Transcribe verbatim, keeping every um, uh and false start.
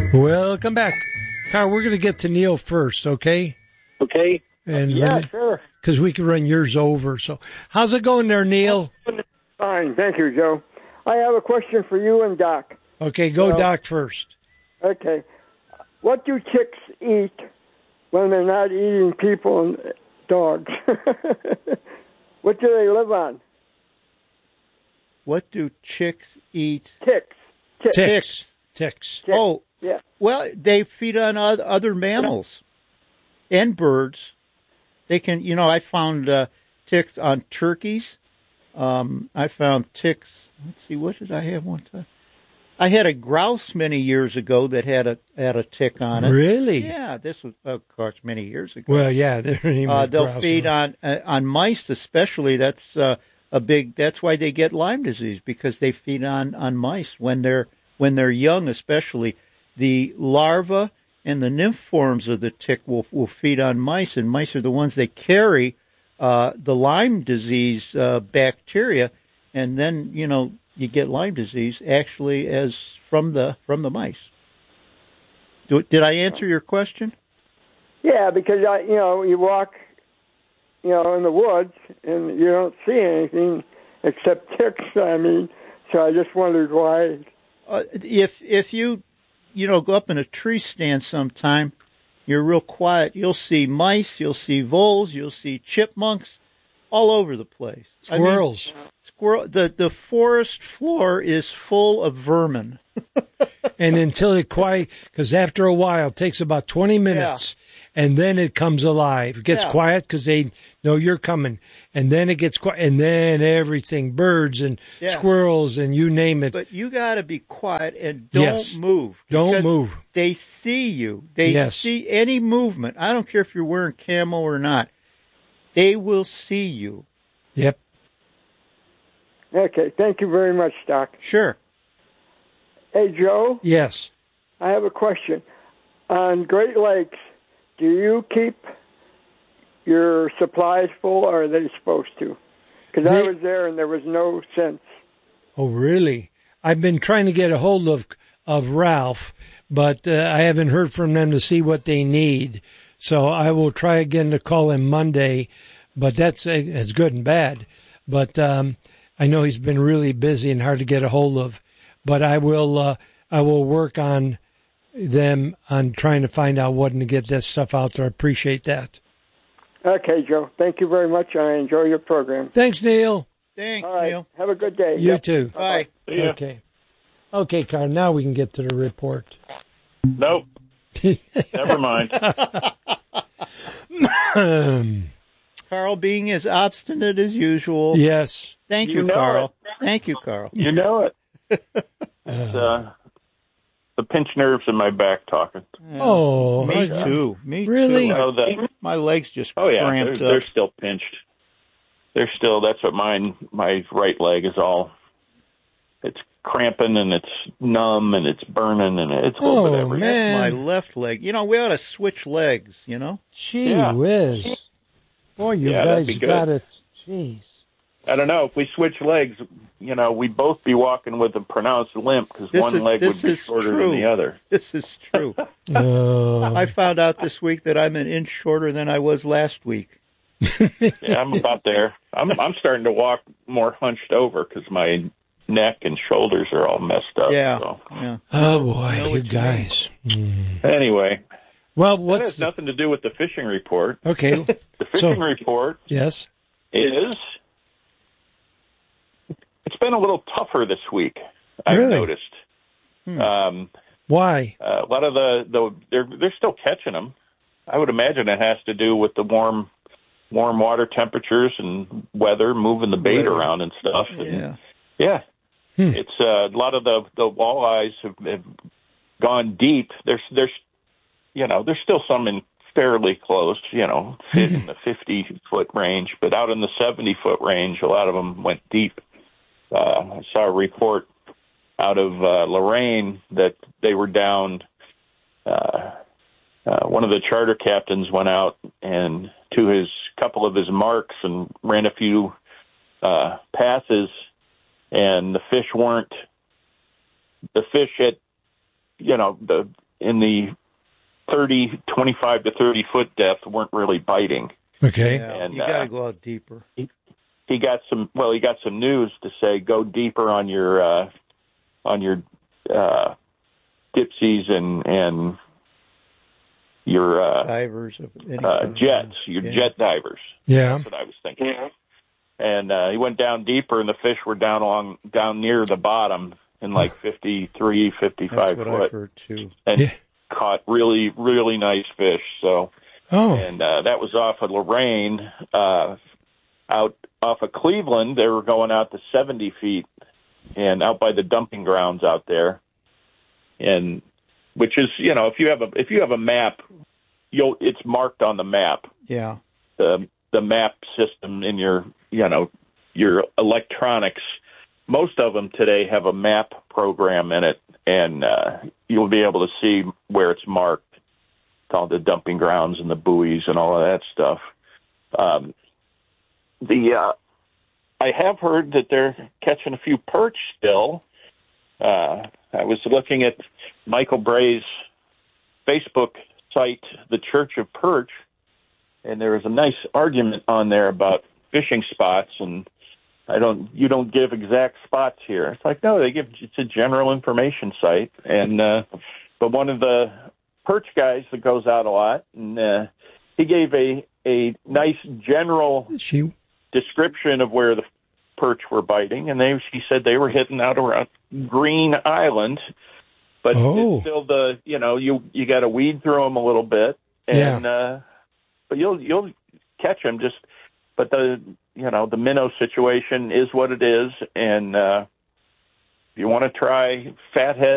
Welcome back. Carl, we're going to get to Neil first, okay? Okay. And yeah, really, sure. Because we can run yours over. So, how's it going there, Neil? Fine, thank you, Joe. I have a question for you and Doc. Okay, go Well, Doc first. Okay. What do chicks eat when they're not eating people and dogs? What do they live on? What do chicks eat? Ticks. Ticks. Ticks. Ticks. Oh, yeah. Well, they feed on oth- other mammals and birds. They can, you know, I found uh, ticks on turkeys. Um, I found ticks. Let's see, what did I have one time? I had a grouse many years ago that had a had a tick on it. Really? Yeah, this was, of course, many years ago. Well, yeah, they're even uh, they'll grouse feed on. on uh, on mice, especially. That's uh, a big. That's why they get Lyme disease, because they feed on, on mice when they're when they're young, especially. The larva and the nymph forms of the tick will will feed on mice, and mice are the ones that carry uh, the Lyme disease uh, bacteria, and then you know you get Lyme disease actually as from the from the mice. Do, did I answer your question? Yeah, because I, you know, you walk, you know, in the woods and you don't see anything except ticks. I mean, so I just wondered why. Uh, if if you you know go up in a tree stand sometime, you're real quiet. You'll see mice, you'll see voles, you'll see chipmunks, all over the place. Squirrels. I mean, squirrel. The the forest floor is full of vermin. And until it quiet, because after a while, it takes about twenty minutes, yeah. and then it comes alive. It gets yeah. quiet because they know you're coming, and then it gets quiet, and then everything, birds and yeah. squirrels and you name it. But you got to be quiet and don't yes. move. Don't move. They see you. They yes. see any movement. I don't care if you're wearing camo or not. They will see you. Yep. Okay, thank you very much, Doc. Sure. Hey, Joe? Yes. I have a question. On Great Lakes, do you keep your supplies full, or are they supposed to? Because I was there and there was no sense. Oh, really? I've been trying to get a hold of of Ralph, but uh, I haven't heard from them to see what they need. So I will try again to call him Monday, but that's uh, it's good and bad. But um, I know he's been really busy and hard to get a hold of. But I will uh, I will work on them on trying to find out what and to get that stuff out there. I appreciate that. Okay, Joe. Thank you very much. I enjoy your program. Thanks, Neil. Thanks, All right. Neil. Have a good day. You yep. too. Bye. Yeah. Okay. Okay, Carl, now we can get to the report. Nope. Never mind. Carl being as obstinate as usual. Yes. Thank you, You know Carl. it. Thank you, Carl. You know it. It's, uh, the pinched nerves in my back talking. Yeah. Oh, me uh, too. Me really? too. Oh, the, My legs just oh yeah, cramped they're, up. they're still pinched. They're still, that's what mine, my right leg is all, it's cramping and it's numb and it's burning and it's a little Oh, bit everything. man. My left leg. You know, we ought to switch legs, you know? Gee Yeah. whiz. Boy, you Yeah, that'd guys be good. got it. Jeez. I don't know, if we switch legs, you know, we'd both be walking with a pronounced limp because This one is- leg this would be is shorter true. than the other. This is true. Uh, I found out this week that I'm an inch shorter than I was last week. Yeah, I'm about there. I'm I'm starting to walk more hunched over because my neck and shoulders are all messed up. Yeah, So. yeah. oh, boy, know you what you guys. Mm. Anyway, Well, that what's... has The, nothing to do with the fishing report. okay. The fishing So- report Yes. is it's been a little tougher this week. I've Really? noticed. Hmm. Um, Why? uh, a lot of the, the they're they're still catching them. I would imagine it has to do with the warm warm water temperatures and weather, moving the bait Weather. around and stuff. And, Yeah. yeah. Hmm. It's uh, a lot of the the walleyes have, have gone deep. There's there's you know there's still some in fairly close, you know, fit in the fifty foot range, but out in the seventy foot range, a lot of them went deep. Uh, I saw a report out of uh, Lorraine that they were down. Uh, uh, one of the charter captains went out and to his couple of his marks and ran a few uh, passes, and the fish weren't. The fish had, you know, the in the thirty, twenty-five to thirty foot depth weren't really biting. Okay. Yeah, And, you got to uh, go out deeper. He, he got some. Well, he got some news to say go deeper on your uh, on your uh, dipsies and and your uh, Divers of any uh, kind. jets, your Yeah. jet divers. Yeah. That's what I was thinking. Yeah. And uh, he went down deeper, and the fish were down along down near the bottom in like fifty-three, fifty-five That's what foot, I've heard too. and Yeah. caught really, really nice fish. So, Oh. and uh, that was off of Lorraine, uh, out off of Cleveland. They were going out to seventy feet, and out by the dumping grounds out there, and which is, you know, if you have a if you have a map, you'll it's marked on the map. Yeah. The the map system in your, you know, your electronics, most of them today have a map program in it, and uh, you'll be able to see where it's marked, all the dumping grounds and the buoys and all of that stuff. Um, the uh, I have heard that they're catching a few perch still. Uh, I was looking at Michael Bray's Facebook site, The Church of Perch, and there was a nice argument on there about fishing spots, and I don't, you don't give exact spots here. It's like, no, they give, it's a general information site. And, uh, but one of the perch guys that goes out a lot, and, uh, he gave a, a nice general She. description of where the perch were biting. And they, he said they were hitting out around Green Island, but Oh. it's still the, you know, you, you got to weed through them a little bit. And, Yeah. uh, but you'll, you'll catch them just, but the, you know, the minnow situation is what it is. And, uh, if you want to try fathead,